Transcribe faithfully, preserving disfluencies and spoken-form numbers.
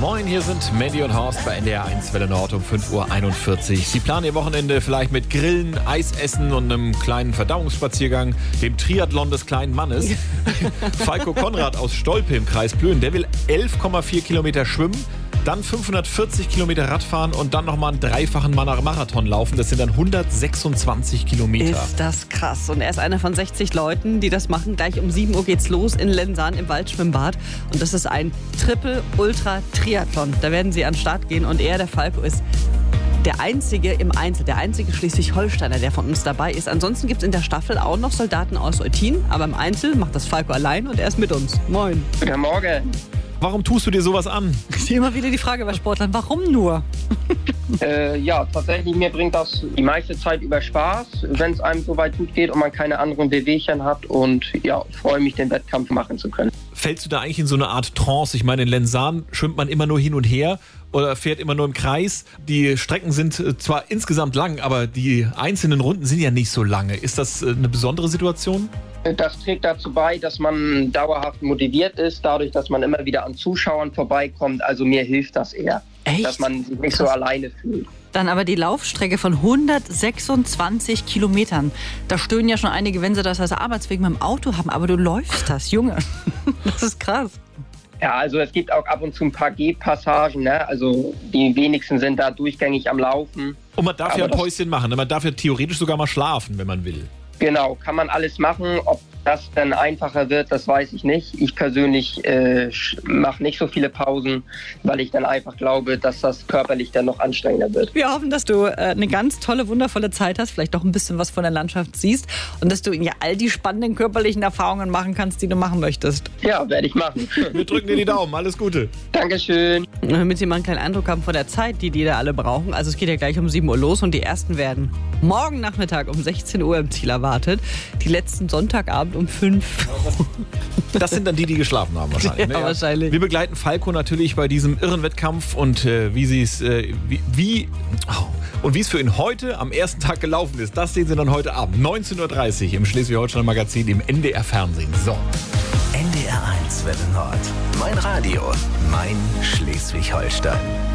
Moin, hier sind Mandy und Horst bei N D R eins Welle Nord um fünf Uhr einundvierzig. Sie planen Ihr Wochenende vielleicht mit Grillen, Eisessen und einem kleinen Verdauungsspaziergang, dem Triathlon des kleinen Mannes. Falco Konrad aus Stolpe im Kreis Plön, der will elf Komma vier Kilometer schwimmen, dann fünfhundertvierzig Kilometer Radfahren und dann nochmal einen dreifachen Marathon laufen. Das sind dann hundertsechsundzwanzig Kilometer. Ist das krass. Und er ist einer von sechzig Leuten, die das machen. Gleich um sieben Uhr geht's los in Lensahn im Waldschwimmbad. Und das ist ein Triple-Ultra-Triathlon. Da werden sie an den Start gehen. Und er, der Falco, ist der einzige im Einzel, der einzige Schleswig-Holsteiner, der von uns dabei ist. Ansonsten gibt es in der Staffel auch noch Soldaten aus Eutin. Aber im Einzel macht das Falco allein und er ist mit uns. Moin. Guten Morgen. Warum tust du dir sowas an? Ich sehe immer wieder die Frage bei Sportlern, warum nur? Äh, ja, tatsächlich, mir bringt das die meiste Zeit über Spaß, wenn es einem so weit gut geht und man keine anderen Bewegchen hat. Und ja, freue mich, den Wettkampf machen zu können. Fällst du da eigentlich in so eine Art Trance? Ich meine, in Lensahn schwimmt man immer nur hin und her oder fährt immer nur im Kreis. Die Strecken sind zwar insgesamt lang, aber die einzelnen Runden sind ja nicht so lange. Ist das eine besondere Situation? Das trägt dazu bei, dass man dauerhaft motiviert ist, dadurch, dass man immer wieder an Zuschauern vorbeikommt. Also mir hilft das eher, Echt? dass man sich nicht so alleine fühlt. Dann aber die Laufstrecke von hundertsechsundzwanzig Kilometern. Da stöhnen ja schon einige, wenn sie das als Arbeitsweg mit dem Auto haben. Aber du läufst das, Junge. Das ist krass. Ja, also es gibt auch ab und zu ein paar Gehpassagen, ne? Also die wenigsten sind da durchgängig am Laufen. Und man darf Aber ja ein das- Päuschen machen. Man darf ja theoretisch sogar mal schlafen, wenn man will. Genau, kann man alles machen. Ob das dann einfacher wird, das weiß ich nicht. Ich persönlich äh, mache nicht so viele Pausen, weil ich dann einfach glaube, dass das körperlich dann noch anstrengender wird. Wir hoffen, dass du äh, eine ganz tolle, wundervolle Zeit hast, vielleicht doch ein bisschen was von der Landschaft siehst und dass du ja all die spannenden körperlichen Erfahrungen machen kannst, die du machen möchtest. Ja, werde ich machen. Wir drücken dir die Daumen. Alles Gute. Dankeschön. Damit Sie mal einen kleinen Eindruck haben von der Zeit, die die da alle brauchen. Also es geht ja gleich um sieben Uhr los und die ersten werden morgen Nachmittag um sechzehn Uhr im Ziel erwartet. Die letzten Sonntagabend um fünf. Das sind dann die, die geschlafen haben wahrscheinlich. Ja, ne? wahrscheinlich. Wir begleiten Falco natürlich bei diesem irren Wettkampf und äh, wie sie es äh, wie, wie oh, und wie es für ihn heute am ersten Tag gelaufen ist, das sehen Sie dann heute Abend neunzehn Uhr dreißig im Schleswig-Holsteiner Magazin im N D R Fernsehen. So. N D R eins Welle Nord. Mein Radio, mein Schleswig-Holstein.